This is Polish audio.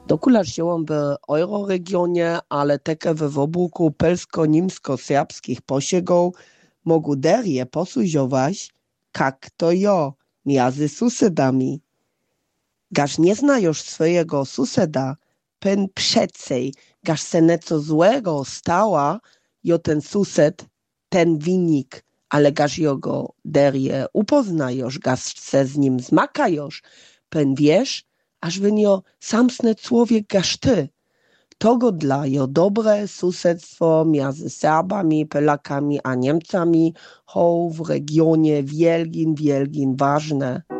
Dokulaż żyłam w euroregionie, ale také w obłuku pelsko-nimsko-serbskich posiegów mogu derje posłużować, jak to jo, między susedami. Gaż nie znajosz swojego suseda, pen przecej, gaż se nieco złego stała, jo ten sused, ten winnik, ale gaż jego derje upoznajosz, gaż se z nim zmakajosz, pen wiesz, aż wynio samsny człowiek gaż ty. Togo dla jo dobre susedstwo między Serbami, Polakami a Niemcami ho w regionie wielgin ważne.